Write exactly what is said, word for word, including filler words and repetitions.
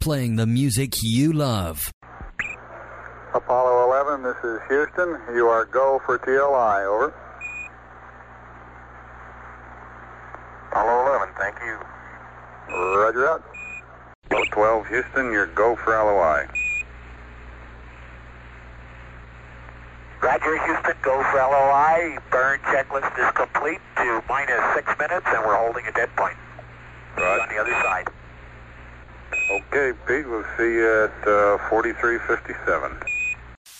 playing the music you love. Apollo eleven, this is Houston. You are go for T L I, over. Apollo eleven, thank you. Roger that. Apollo twelve, Houston, you're go for L O I. Roger, Houston, go for L O I. Burn checklist is complete to minus six minutes, and we're holding a dead point. Right. On the other side. Okay, Pete, we'll see you at uh, forty-three fifty-seven.